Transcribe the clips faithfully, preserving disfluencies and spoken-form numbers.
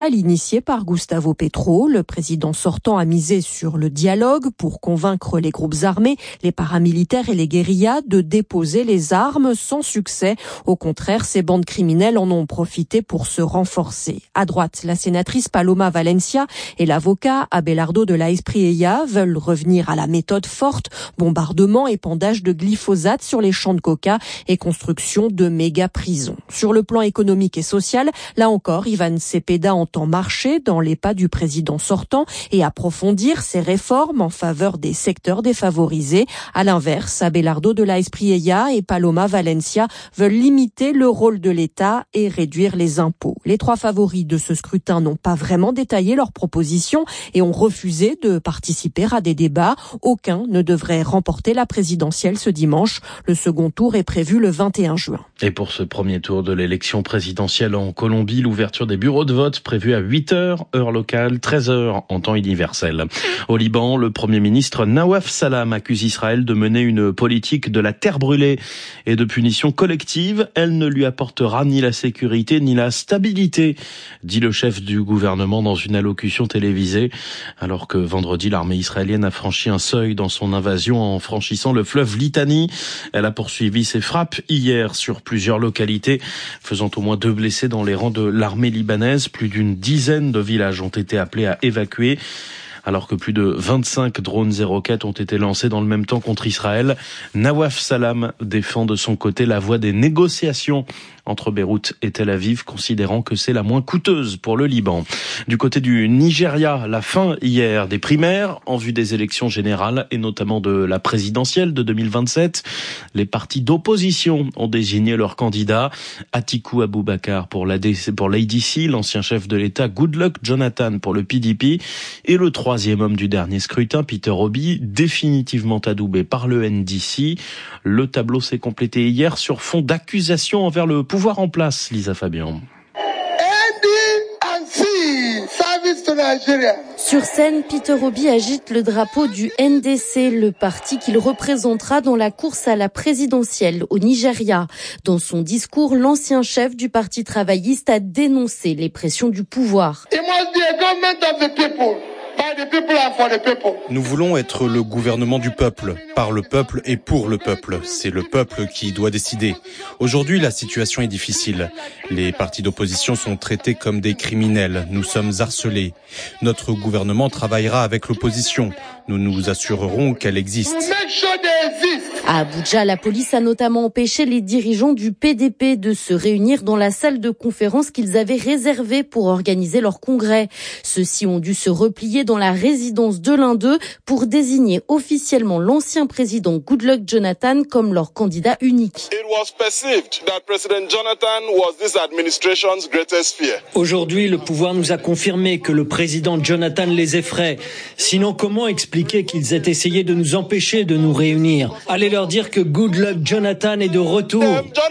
Initié par Gustavo Petro, le président sortant a misé sur le dialogue pour convaincre les groupes armés, les paramilitaires et les guérillas de déposer les armes sans succès. Au contraire, ces bandes criminelles en ont profité pour se renforcer. À droite, la sénatrice Paloma Valencia et l'avocat Abelardo de la Espriella veulent revenir à la méthode forte, bombardement, épandage de glyphosate sur les champs de coca et construction de méga-prisons. Sur le plan économique et social, là encore, Ivan Cepeda entend marcher dans les pas du président sortant et approfondir ses réformes en faveur des secteurs défavorisés. À l'inverse, Abelardo de la Espriella et Paloma Valencia veulent limiter le rôle de l'État et réduire les impôts. Les trois favoris de ce scrutin n'ont pas vraiment détaillé leurs propositions et ont refusé de participer à des débats. Aucun ne devrait remporter la présidentielle ce dimanche. Le second tour est prévu le vingt et un juin. Et pour ce premier tour de l'élection présidentielle en Colombie, l'ouverture des bureaux de vote prévue à huit heures, heure locale, treize heures en temps universel. Au Liban, le Premier ministre Nawaf Salam accuse Israël de mener une politique de la terre brûlée et de punition collective. Elle ne lui apportera ni la sécurité ni la stabilité, dit le chef du gouvernement dans une allocution télévisée, alors que vendredi, l'armée israélienne a franchi un seuil dans son invasion en franchissant le fleuve Litani. Elle a poursuivi ses frappes hier sur plusieurs localités, faisant au moins deux blessés dans les rangs de l'armée libanaise. Plus d'une dizaine de villages ont été appelés à évacuer, alors que plus de vingt-cinq drones et roquettes ont été lancés dans le même temps contre Israël. Nawaf Salam défend de son côté la voie des négociations entre Beyrouth et Tel Aviv, considérant que c'est la moins coûteuse pour le Liban. Du côté du Nigeria, la fin hier des primaires en vue des élections générales et notamment de la présidentielle de deux mille vingt-sept. Les partis d'opposition ont désigné leurs candidats. Atiku Abubakar pour l'A D C, pour l'A D C, l'ancien chef de l'État, Goodluck Jonathan pour le P D P et le troisième homme du dernier scrutin, Peter Obi, définitivement adoubé par le N D C. Le tableau s'est complété hier sur fond d'accusations envers le pouvoir en place, Lisa Fabian. Sur scène, Peter Obi agite le drapeau du N D C, le parti qu'il représentera dans la course à la présidentielle au Nigeria. Dans son discours, l'ancien chef du parti travailliste a dénoncé les pressions du pouvoir. Nous voulons être le gouvernement du peuple, par le peuple et pour le peuple. C'est le peuple qui doit décider. Aujourd'hui, la situation est difficile. Les partis d'opposition sont traités comme des criminels. Nous sommes harcelés. Notre gouvernement travaillera avec l'opposition. Nous nous assurerons qu'elle existe. À Abuja, la police a notamment empêché les dirigeants du P D P de se réunir dans la salle de conférence qu'ils avaient réservée pour organiser leur congrès. Ceux-ci ont dû se replier dans la résidence de l'un d'eux pour désigner officiellement l'ancien président Goodluck Jonathan comme leur candidat unique. Aujourd'hui, le pouvoir nous a confirmé que le président Jonathan les effraie. Sinon, comment expliquer qu'ils aient essayé de nous empêcher de nous réunir? Allez leur dire que Goodluck Jonathan est de retour.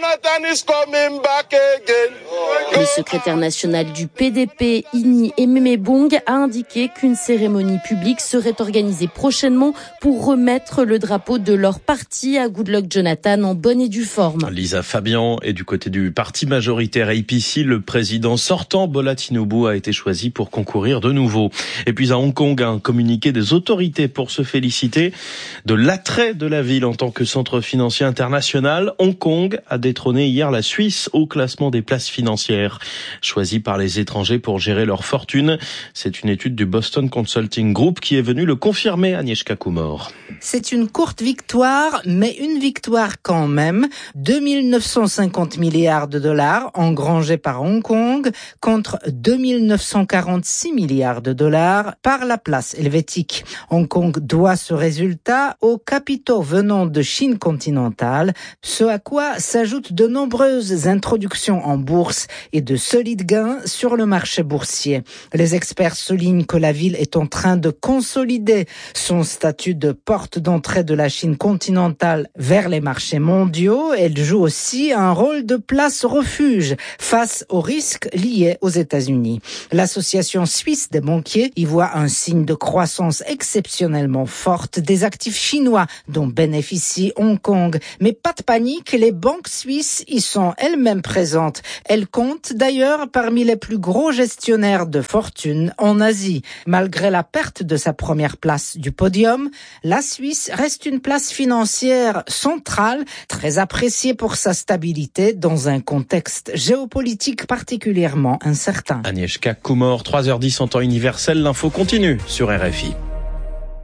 Le secrétaire national du P D P, Inni Ememebong, a indiqué qu'une cérémonie publique serait organisée prochainement pour remettre le drapeau de leur parti à Goodluck Jonathan en bonne et due forme. Lisa Fabian, et du côté du parti majoritaire A P C, le président sortant Bola Tinubu a été choisi pour concourir de nouveau. Et puis à Hong Kong, un communiqué des autorités pour se féliciter de l'attrait de la ville en tant que centre financier international. Hong Kong a détrôné hier la Suisse au classement des places financières choisies par les étrangers pour gérer leur fortune. C'est une étude du Boston Consulting Group qui est venue le confirmer, Agnieszka Kumor. C'est une courte victoire, mais une victoire quand même. deux mille neuf cent cinquante milliards de dollars engrangés par Hong Kong contre deux mille neuf cent quarante-six milliards de dollars par la place helvétique. Hong Kong doit ce résultat aux capitaux venant de Chine continentale, ce à quoi s'ajoutent de nombreuses introductions en bourse et de solides gains sur le marché boursier. Les experts soulignent que la ville est en train de consolider son statut de porte d'entrée de la Chine continentale vers les marchés mondiaux. Elle joue aussi un rôle de place refuge face aux risques liés aux États-Unis. L'association suisse des banquiers y voit un signe de croissance exceptionnellement forte des actifs chinois dont bénéficient ici Hong Kong. Mais pas de panique, les banques suisses y sont elles-mêmes présentes. Elles comptent d'ailleurs parmi les plus gros gestionnaires de fortune en Asie. Malgré la perte de sa première place du podium, la Suisse reste une place financière centrale, très appréciée pour sa stabilité dans un contexte géopolitique particulièrement incertain. Agnieszka Kumor, trois heures dix en temps universel, l'info continue sur R F I.